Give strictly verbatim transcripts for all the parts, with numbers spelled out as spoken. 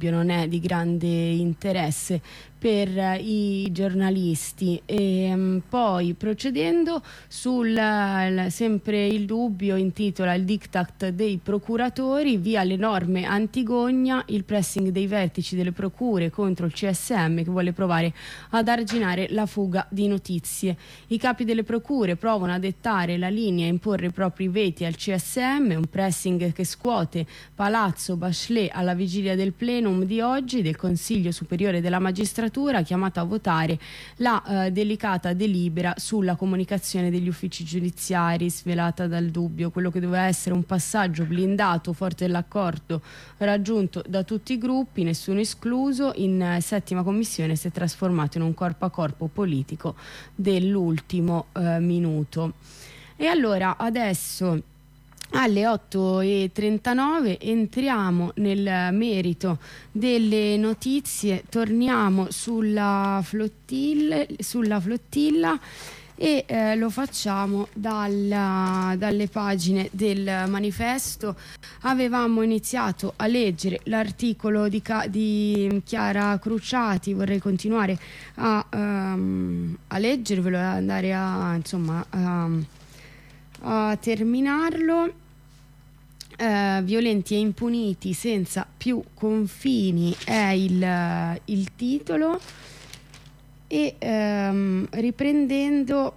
non è di grande interesse per i giornalisti. E um, poi procedendo sul l, sempre il dubbio intitola il diktat dei procuratori, via le norme antigogna, il pressing dei vertici delle procure contro il C S M che vuole provare ad arginare la fuga di notizie. I capi delle procure provano a dettare la linea e imporre i propri veti al C S M, un pressing che scuote Palazzo Bachelet alla vigilia del plenum di oggi del Consiglio Superiore della Magistratura, chiamato a votare la eh, delicata delibera sulla comunicazione degli uffici giudiziari, svelata dal dubbio. Quello che doveva essere un passaggio blindato, forte dell'accordo raggiunto da tutti i gruppi, nessuno escluso, in eh, settima commissione si è trasformato in un corpo a corpo politico dell'ultimo eh, minuto. E allora adesso alle otto e trentanove entriamo nel merito delle notizie, torniamo sulla flottilla, sulla flottilla e eh, lo facciamo dalla, dalle pagine del manifesto. Avevamo iniziato a leggere l'articolo di, di Chiara Cruciati, vorrei continuare a, um, a leggervelo e andare a, insomma, a, a terminarlo. Uh, violenti e impuniti senza più confini è il, il titolo, e um, riprendendo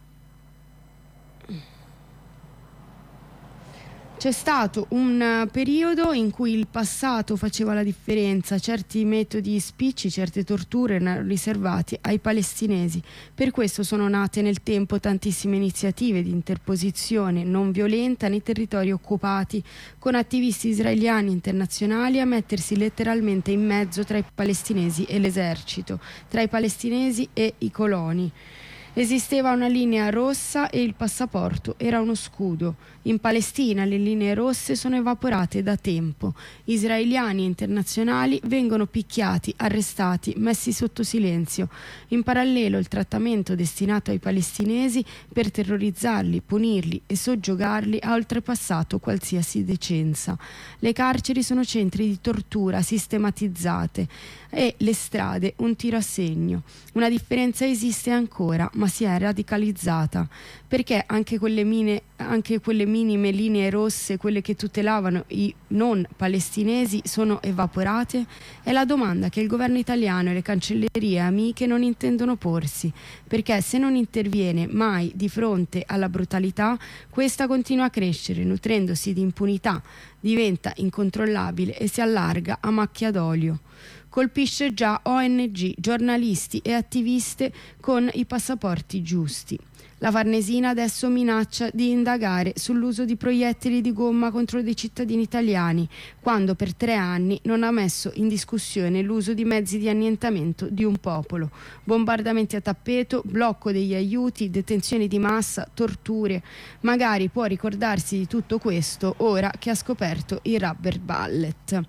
c'è stato un periodo in cui il passato faceva la differenza, certi metodi spicci, certe torture erano riservati ai palestinesi. Per questo sono nate nel tempo tantissime iniziative di interposizione non violenta nei territori occupati, con attivisti israeliani internazionali a mettersi letteralmente in mezzo tra i palestinesi e l'esercito, tra i palestinesi e i coloni. Esisteva una linea rossa e il passaporto era uno scudo. In Palestina le linee rosse sono evaporate da tempo. Israeliani e internazionali vengono picchiati, arrestati, messi sotto silenzio. In parallelo il trattamento destinato ai palestinesi per terrorizzarli, punirli e soggiogarli ha oltrepassato qualsiasi decenza. Le carceri sono centri di tortura sistematizzate e le strade un tiro a segno. Una differenza esiste ancora, ma si è radicalizzata, perché anche quelle, mine, anche quelle minime linee rosse, quelle che tutelavano i non palestinesi, sono evaporate? È la domanda che il governo italiano e le cancellerie amiche non intendono porsi, perché se non interviene mai di fronte alla brutalità, questa continua a crescere, nutrendosi di impunità, diventa incontrollabile e si allarga a macchia d'olio. Colpisce già O N G, giornalisti e attiviste con i passaporti giusti. La Farnesina adesso minaccia di indagare sull'uso di proiettili di gomma contro dei cittadini italiani, quando per tre anni non ha messo in discussione l'uso di mezzi di annientamento di un popolo. Bombardamenti a tappeto, blocco degli aiuti, detenzioni di massa, torture. Magari può ricordarsi di tutto questo ora che ha scoperto il rubber bullet.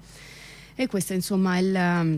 E questa insomma è il,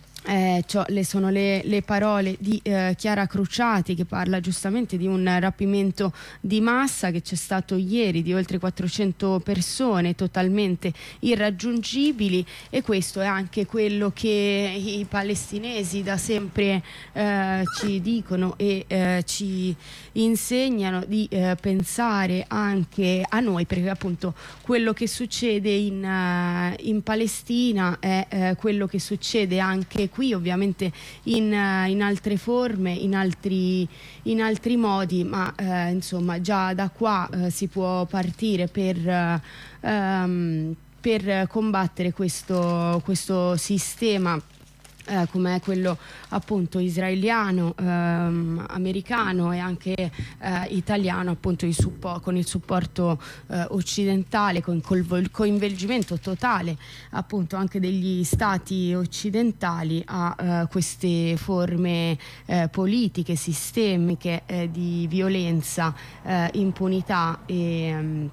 eh, cioè, le sono le, le parole di eh, Chiara Cruciati, che parla giustamente di un rapimento di massa che c'è stato ieri di oltre quattrocento persone totalmente irraggiungibili, e questo è anche quello che i palestinesi da sempre eh, ci dicono e eh, ci insegnano di eh, pensare anche a noi, perché appunto quello che succede in, uh, in Palestina è uh, quello che succede anche qui, ovviamente in, uh, in altre forme, in altri, in altri modi, ma uh, insomma già da qua uh, si può partire per uh, um, per combattere questo, questo sistema Eh, come quello appunto israeliano, ehm, americano e anche eh, italiano, appunto il suppo- con il supporto eh, occidentale, con il coinvolgimento totale appunto anche degli stati occidentali a eh, queste forme eh, politiche, sistemiche eh, di violenza, eh, impunità e um,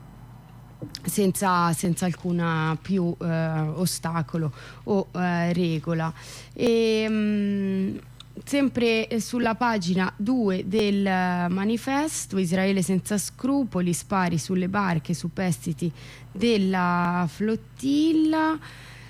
senza, senza alcuna più eh, ostacolo o eh, regola. E, mh, sempre sulla pagina due del manifesto, Israele senza scrupoli, spari sulle barche, superstiti della flottilla.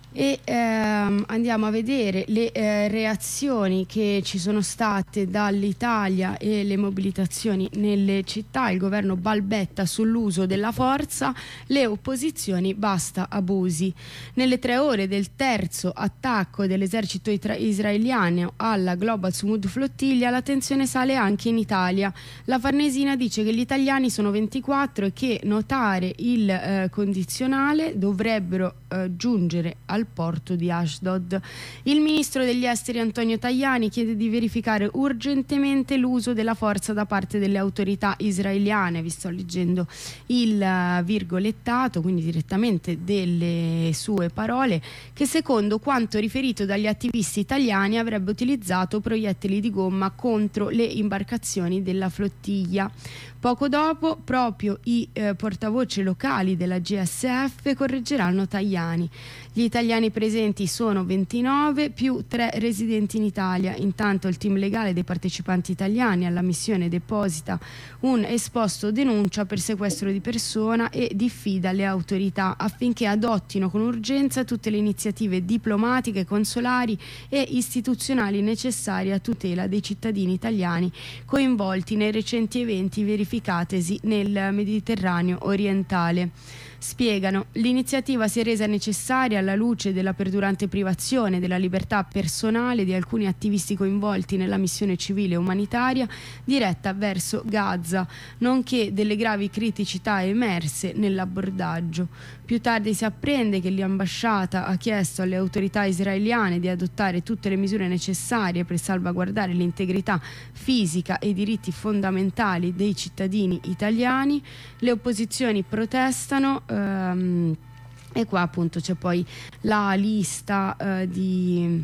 E ehm, andiamo a vedere le eh, reazioni che ci sono state dall'Italia e le mobilitazioni nelle città. Il governo balbetta sull'uso della forza, le opposizioni basta abusi. Nelle tre ore del terzo attacco dell'esercito itra- israeliano alla Global Sumud Flottiglia, la tensione sale anche in Italia. La Farnesina dice che gli italiani sono ventiquattro e che notare il eh, condizionale dovrebbero eh, giungere al porto di Ashdod. Il ministro degli esteri Antonio Tajani chiede di verificare urgentemente l'uso della forza da parte delle autorità israeliane. Vi sto leggendo il uh, virgolettato, quindi direttamente delle sue parole, che secondo quanto riferito dagli attivisti italiani avrebbe utilizzato proiettili di gomma contro le imbarcazioni della flottiglia. Poco dopo, proprio i eh, portavoce locali della G S F correggeranno Tajani. Gli italiani presenti sono ventinove più tre residenti in Italia. Intanto il team legale dei partecipanti italiani alla missione deposita un esposto denuncia per sequestro di persona e diffida le autorità affinché adottino con urgenza tutte le iniziative diplomatiche, consolari e istituzionali necessarie a tutela dei cittadini italiani coinvolti nei recenti eventi verificatesi nel Mediterraneo orientale. Spiegano, l'iniziativa si è resa necessaria alla luce della perdurante privazione della libertà personale di alcuni attivisti coinvolti nella missione civile umanitaria diretta verso Gaza, nonché delle gravi criticità emerse nell'abbordaggio. Più tardi si apprende che l'ambasciata ha chiesto alle autorità israeliane di adottare tutte le misure necessarie per salvaguardare l'integrità fisica e i diritti fondamentali dei cittadini italiani. Le opposizioni protestano ehm, e qua appunto c'è poi la lista eh, di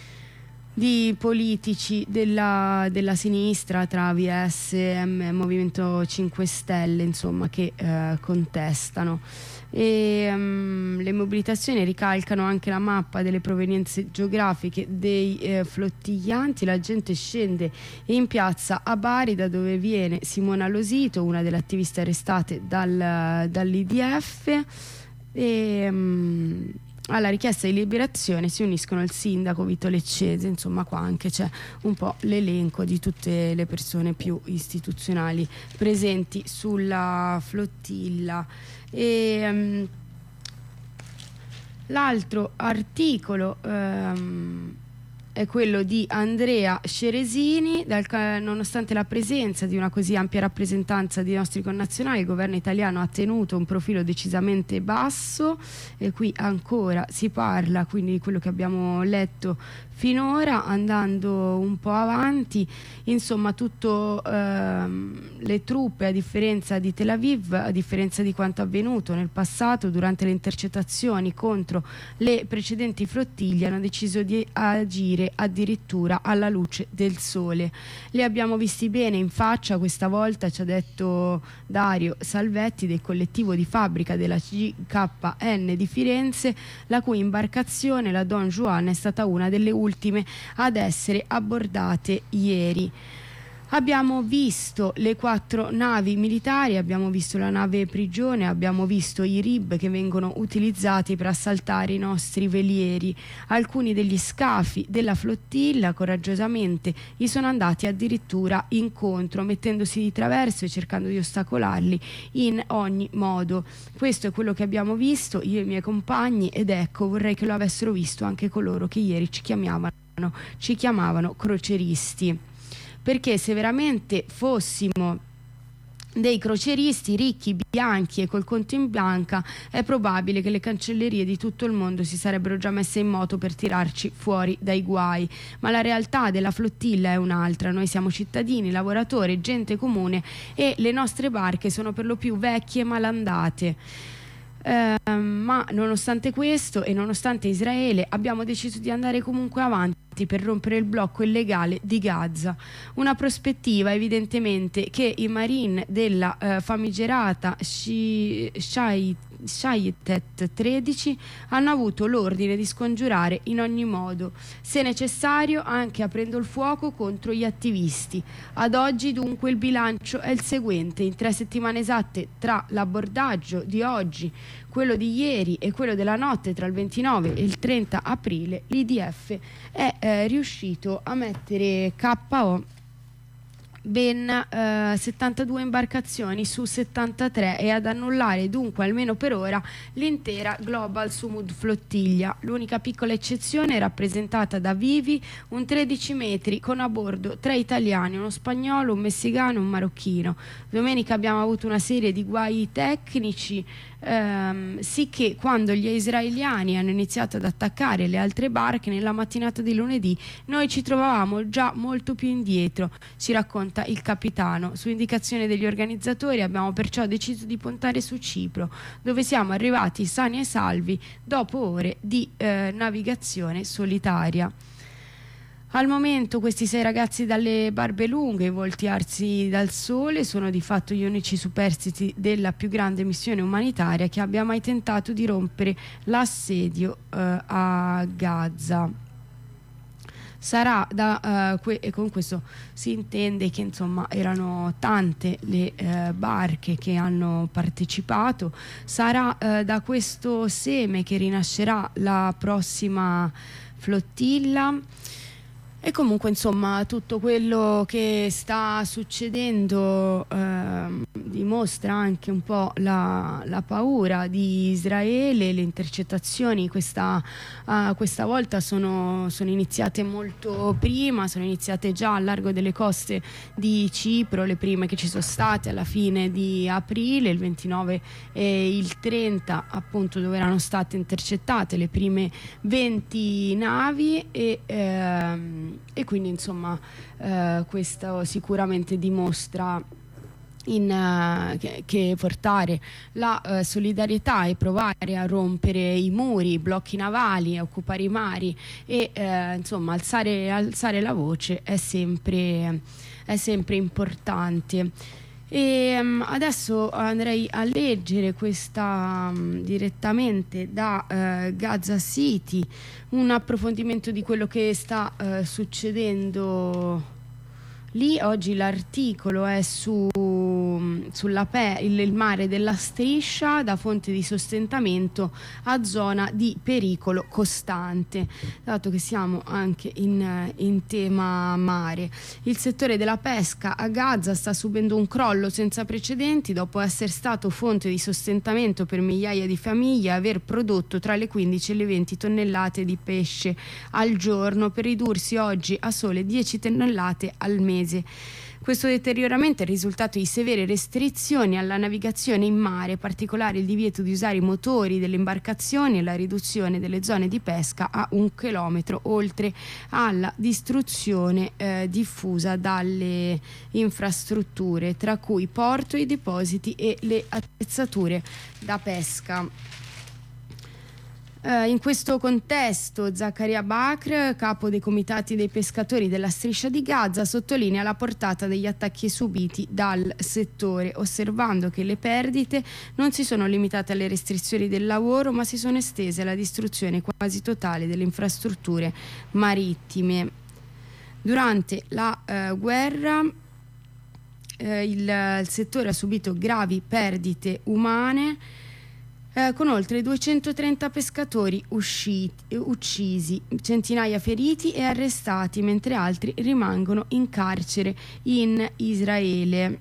di politici della, della sinistra tra V S e Movimento cinque Stelle, insomma, che eh, contestano. E um, le mobilitazioni ricalcano anche la mappa delle provenienze geografiche dei eh, flottiglianti. La gente scende in piazza a Bari, da dove viene Simona Losito, una delle attiviste arrestate dal, dall'I D F, e um, alla richiesta di liberazione si uniscono il sindaco Vito Leccese. Insomma, qua anche c'è un po' l'elenco di tutte le persone più istituzionali presenti sulla flottilla. E um, l'altro articolo um, è quello di Andrea Ceresini. Dal, nonostante la presenza di una così ampia rappresentanza di nostri connazionali, il governo italiano ha tenuto un profilo decisamente basso, e qui ancora si parla quindi di quello che abbiamo letto finora. Andando un po' avanti, insomma, tutto ehm, le truppe, a differenza di Tel Aviv, a differenza di quanto avvenuto nel passato durante le intercettazioni contro le precedenti flottiglie, hanno deciso di agire addirittura alla luce del sole. Li abbiamo visti bene in faccia questa volta, ci ha detto Dario Salvetti del collettivo di fabbrica della G K N di Firenze, la cui imbarcazione, la Don Juan, è stata una delle ultime ad essere abbordate ieri. Abbiamo visto le quattro navi militari, abbiamo visto la nave prigione, abbiamo visto i R I B che vengono utilizzati per assaltare i nostri velieri. Alcuni degli scafi della flottilla coraggiosamente gli sono andati addirittura incontro, mettendosi di traverso e cercando di ostacolarli in ogni modo. Questo è quello che abbiamo visto io e i miei compagni, ed ecco, vorrei che lo avessero visto anche coloro che ieri ci chiamavano, ci chiamavano croceristi. Perché se veramente fossimo dei croceristi ricchi, bianchi e col conto in banca, è probabile che le cancellerie di tutto il mondo si sarebbero già messe in moto per tirarci fuori dai guai. Ma la realtà della flottilla è un'altra. Noi siamo cittadini, lavoratori, gente comune, e le nostre barche sono per lo più vecchie e malandate. Uh, ma nonostante questo e nonostante Israele, abbiamo deciso di andare comunque avanti fatti per rompere il blocco illegale di Gaza. Una prospettiva evidentemente che i marine della eh, famigerata Shai Shaitet tredici hanno avuto l'ordine di scongiurare in ogni modo, se necessario anche aprendo il fuoco contro gli attivisti. Ad oggi dunque il bilancio è il seguente: in tre settimane esatte tra l'abbordaggio di oggi, quello di ieri e quello della notte tra il ventinove e il trenta aprile, l'I D F è eh, riuscito a mettere K O ben eh, settantadue imbarcazioni su settantatré e ad annullare dunque almeno per ora l'intera Global Sumud flottiglia. L'unica piccola eccezione è rappresentata da Vivi, un tredici metri con a bordo tre italiani, uno spagnolo, un messicano e un marocchino. Domenica abbiamo avuto una serie di guai tecnici, ehm, sì che quando gli israeliani hanno iniziato ad attaccare le altre barche nella mattinata di lunedì noi ci trovavamo già molto più indietro, ci racconta il capitano. Su indicazione degli organizzatori abbiamo perciò deciso di puntare su Cipro, dove siamo arrivati sani e salvi dopo ore di eh, navigazione solitaria. Al momento questi sei ragazzi dalle barbe lunghe, volti arsi dal sole, sono di fatto gli unici superstiti della più grande missione umanitaria che abbia mai tentato di rompere l'assedio eh, a Gaza. Sarà da uh, que- e con questo si intende che insomma erano tante le uh, barche che hanno partecipato. Sarà uh, da questo seme che rinascerà la prossima flottilla. E comunque insomma tutto quello che sta succedendo eh, dimostra anche un po' la, la paura di Israele. Le intercettazioni questa, uh, questa volta sono, sono iniziate molto prima, sono iniziate già al largo delle coste di Cipro, le prime che ci sono state alla fine di aprile, il ventinove e il trenta appunto, dove erano state intercettate le prime venti navi e ehm, e quindi insomma eh, questo sicuramente dimostra in, uh, che, che portare la uh, solidarietà e provare a rompere i muri, i blocchi navali, a occupare i mari e uh, insomma alzare, alzare la voce è sempre, è sempre importante. E um, adesso andrei a leggere questa um, direttamente da uh, Gaza City, un approfondimento di quello che sta uh, succedendo lì. Oggi l'articolo è su sulla pe- il, il mare della Striscia, da fonte di sostentamento a zona di pericolo costante, dato che siamo anche in, in tema mare. Il settore della pesca a Gaza sta subendo un crollo senza precedenti dopo essere stato fonte di sostentamento per migliaia di famiglie e aver prodotto tra le quindici e le venti tonnellate di pesce al giorno, per ridursi oggi a sole dieci tonnellate al mese. Questo deterioramento è il risultato di severe restrizioni alla navigazione in mare, in particolare il divieto di usare i motori delle imbarcazioni e la riduzione delle zone di pesca a un chilometro, oltre alla distruzione eh, diffusa dalle infrastrutture, tra cui porto, i depositi e le attrezzature da pesca. Uh, in questo contesto Zaccaria Bakr, capo dei comitati dei pescatori della Striscia di Gaza, sottolinea la portata degli attacchi subiti dal settore, osservando che le perdite non si sono limitate alle restrizioni del lavoro, ma si sono estese alla distruzione quasi totale delle infrastrutture marittime. Durante la uh, guerra uh, il, il settore ha subito gravi perdite umane, Eh, con oltre duecentotrenta pescatori usciti, uccisi, centinaia feriti e arrestati, mentre altri rimangono in carcere in Israele.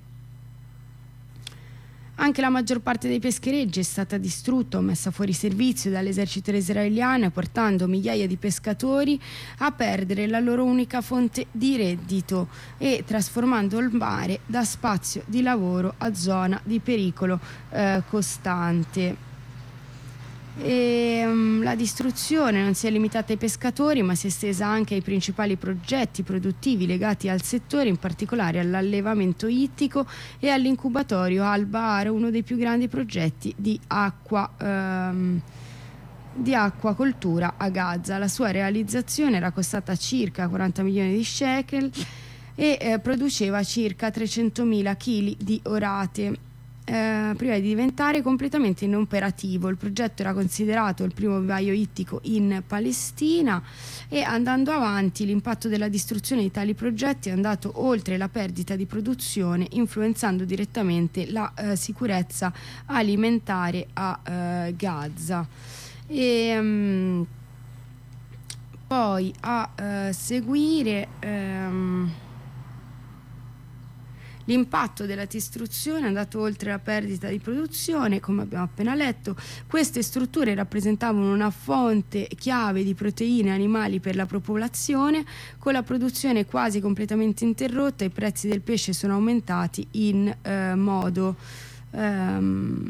Anche la maggior parte dei peschereggi è stata distrutta o messa fuori servizio dall'esercito israeliano, portando migliaia di pescatori a perdere la loro unica fonte di reddito e trasformando il mare da spazio di lavoro a zona di pericolo eh, costante. E, um, la distruzione non si è limitata ai pescatori, ma si è estesa anche ai principali progetti produttivi legati al settore, in particolare all'allevamento ittico e all'incubatorio Al Bahar, uno dei più grandi progetti di acqua um, di acquacoltura a Gaza. La sua realizzazione era costata circa quaranta milioni di shekel e eh, produceva circa trecentomila chili di orate. Eh, prima di diventare completamente inoperativo, il progetto era considerato il primo vivaio ittico in Palestina, e andando avanti l'impatto della distruzione di tali progetti è andato oltre la perdita di produzione, influenzando direttamente la eh, sicurezza alimentare a eh, Gaza. E, um, poi a uh, seguire um, l'impatto della distruzione è andato oltre la perdita di produzione, come abbiamo appena letto. Queste strutture rappresentavano una fonte chiave di proteine animali per la popolazione. Con la produzione quasi completamente interrotta, i prezzi del pesce sono aumentati in eh, modo ehm,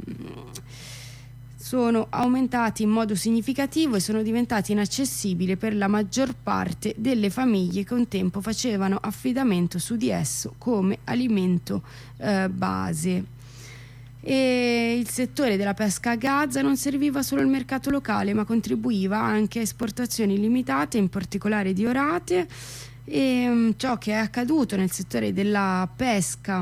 sono aumentati in modo significativo e sono diventati inaccessibili per la maggior parte delle famiglie che un tempo facevano affidamento su di esso come alimento eh, base. E il settore della pesca a Gaza non serviva solo al mercato locale, ma contribuiva anche a esportazioni limitate, in particolare di orate. E um, ciò che è accaduto nel settore della pesca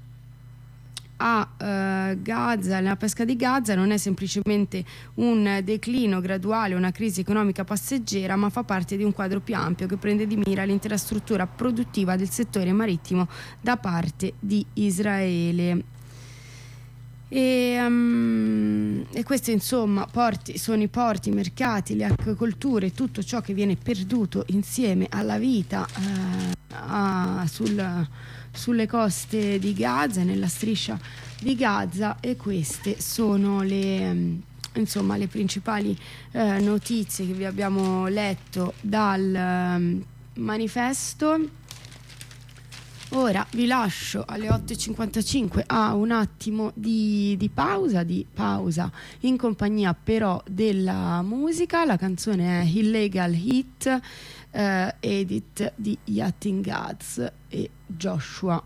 a uh, Gaza, nella pesca di Gaza, non è semplicemente un declino graduale, una crisi economica passeggera, ma fa parte di un quadro più ampio che prende di mira l'intera struttura produttiva del settore marittimo da parte di Israele. E, um, e questi insomma porti, sono i porti, i mercati, le acquacolture, tutto ciò che viene perduto insieme alla vita uh, a, sul sulle coste di Gaza, nella striscia di Gaza. E queste sono le, insomma, le principali eh, notizie che vi abbiamo letto dal eh, manifesto. Ora vi lascio alle otto e cinquantacinque a un attimo di, di pausa, di pausa in compagnia però della musica. La canzone è Illegal Hit, Uh, Edit di Yatin Gaz e Joshua.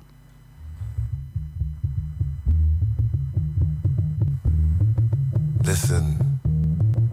Listen.